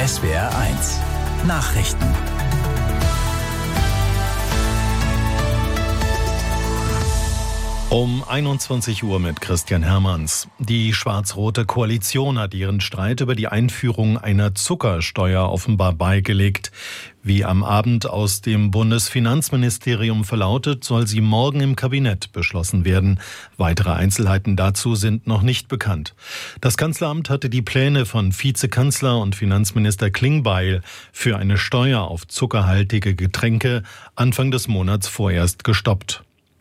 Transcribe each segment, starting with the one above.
SWR1 Nachrichten. Um 21 Uhr mit Christian Hermanns. Die schwarz-rote Koalition hat ihren Streit über die Einführung einer Zuckersteuer offenbar beigelegt. Wie am Abend aus dem Bundesfinanzministerium verlautet, soll sie morgen im Kabinett beschlossen werden. Weitere Einzelheiten dazu sind noch nicht bekannt. Das Kanzleramt hatte die Pläne von Vizekanzler und Finanzminister Klingbeil für eine Steuer auf zuckerhaltige Getränke Anfang des Monats vorerst gestoppt.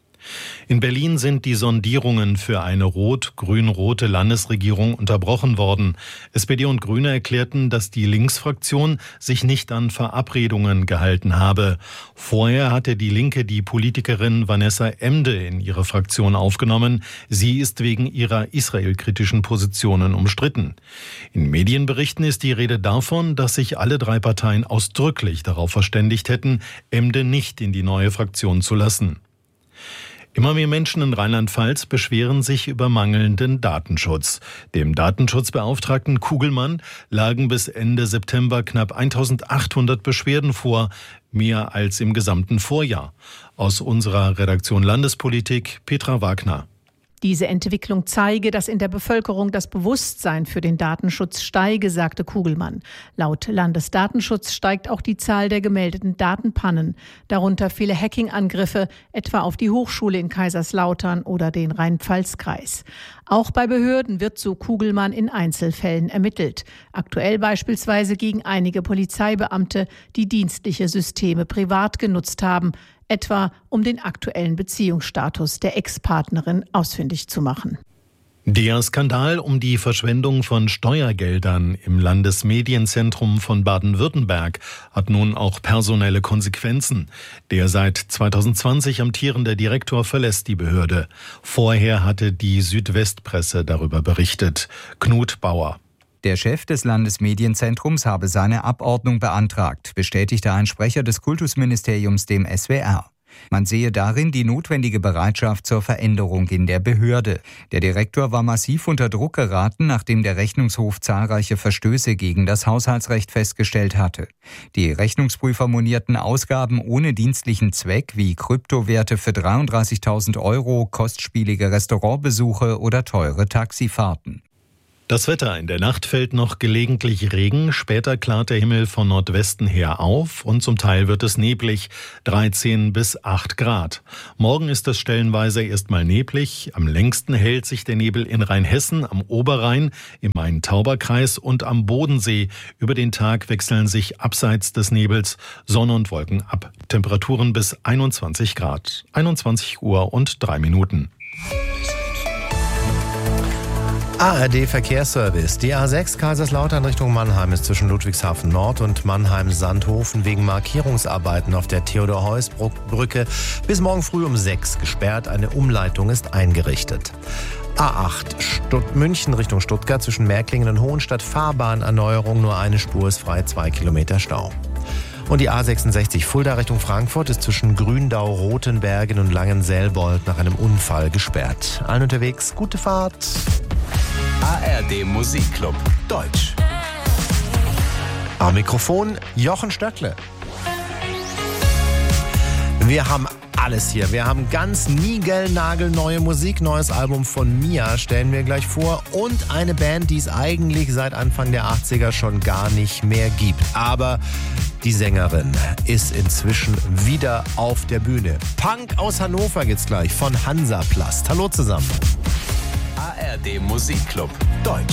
In Berlin sind die Sondierungen für eine rot-grün-rote Landesregierung unterbrochen worden. SPD und Grüne erklärten, dass die Linksfraktion sich nicht an Verabredungen gehalten habe. Vorher hatte die Linke die Politikerin Vanessa Emde in ihre Fraktion aufgenommen. Sie ist wegen ihrer israelkritischen Positionen umstritten. In Medienberichten ist die Rede davon, dass sich alle drei Parteien ausdrücklich darauf verständigt hätten, Emde nicht in die neue Fraktion zu lassen. Immer mehr Menschen in Rheinland-Pfalz beschweren sich über mangelnden Datenschutz. Dem Datenschutzbeauftragten Kugelmann lagen bis Ende September knapp 1800 Beschwerden vor, mehr als im gesamten Vorjahr. Aus unserer Redaktion Landespolitik Petra Wagner. Diese Entwicklung zeige, dass in der Bevölkerung das Bewusstsein für den Datenschutz steige, sagte Kugelmann. Laut Landesdatenschutz steigt auch die Zahl der gemeldeten Datenpannen, darunter viele Hacking-Angriffe, etwa auf die Hochschule in Kaiserslautern oder den Rhein-Pfalz-Kreis. Auch bei Behörden wird, so Kugelmann, in Einzelfällen ermittelt. Aktuell beispielsweise gegen einige Polizeibeamte, die dienstliche Systeme privat genutzt haben, etwa um den aktuellen Beziehungsstatus der Ex-Partnerin ausfindig zu machen. Der Skandal um die Verschwendung von Steuergeldern im Landesmedienzentrum von Baden-Württemberg hat nun auch personelle Konsequenzen. Der seit 2020 amtierende Direktor verlässt die Behörde. Vorher hatte die Südwestpresse darüber berichtet. Knut Bauer. Der Chef des Landesmedienzentrums habe seine Abordnung beantragt, bestätigte ein Sprecher des Kultusministeriums dem SWR. Man sehe darin die notwendige Bereitschaft zur Veränderung in der Behörde. Der Direktor war massiv unter Druck geraten, nachdem der Rechnungshof zahlreiche Verstöße gegen das Haushaltsrecht festgestellt hatte. Die Rechnungsprüfer monierten Ausgaben ohne dienstlichen Zweck wie Kryptowerte für 33.000 €, kostspielige Restaurantbesuche oder teure Taxifahrten. Das Wetter: In der Nacht fällt noch gelegentlich Regen, später klart der Himmel von Nordwesten her auf und zum Teil wird es neblig, 13 bis 8 Grad. Morgen ist es stellenweise erstmal neblig, am längsten hält sich der Nebel in Rheinhessen, am Oberrhein, im Main-Tauber-Kreis und am Bodensee. Über den Tag wechseln sich abseits des Nebels Sonne und Wolken ab. Temperaturen bis 21 Grad. 21 Uhr und 3 Minuten. ARD Verkehrsservice. Die A6 Kaiserslautern Richtung Mannheim ist zwischen Ludwigshafen Nord und Mannheim-Sandhofen wegen Markierungsarbeiten auf der Theodor-Heuss-Brücke bis morgen früh um 6 gesperrt. Eine Umleitung ist eingerichtet. A8 München Richtung Stuttgart zwischen Märklingen und Hohenstadt Fahrbahnerneuerung, nur eine Spur ist frei, 2 Kilometer Stau. Und die A66 Fulda Richtung Frankfurt ist zwischen Gründau, Rothenbergen und Langenselbold nach einem Unfall gesperrt. Allen unterwegs, gute Fahrt. ARD Musikclub Deutsch. Am Mikrofon Jochen Stöckle. Wir haben alles hier. Wir haben ganz niegelnagelneue Musik. Neues Album von Mia stellen wir gleich vor. Und eine Band, die es eigentlich seit Anfang der 80er schon gar nicht mehr gibt. Aber die Sängerin ist inzwischen wieder auf der Bühne. Punk aus Hannover geht's gleich von Hansaplast. Hallo zusammen. ARD Musikclub Deutsch.